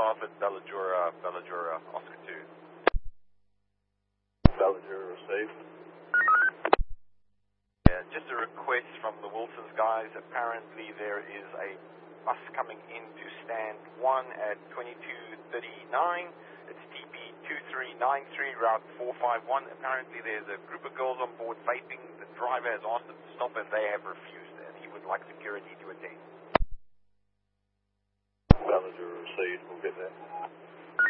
off at Bellagura, Oscar 2. Bellagura received. Yeah, just a request from the Wilsons guys. Apparently there is a bus coming into stand 1 at 2239. It's TP 2393, route 451. Apparently there's a group of girls on board vaping. The driver has asked them to stop and they have refused, and he would like security to attend. Bellagura received, we'll get there.